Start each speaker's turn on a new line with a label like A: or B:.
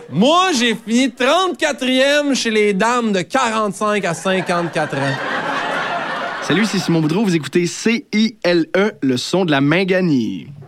A: Moi, j'ai fini 34e chez les dames de 45 à 54 ans.
B: Salut, c'est Simon Boudreau. Vous écoutez CILE, le son de la Minganie.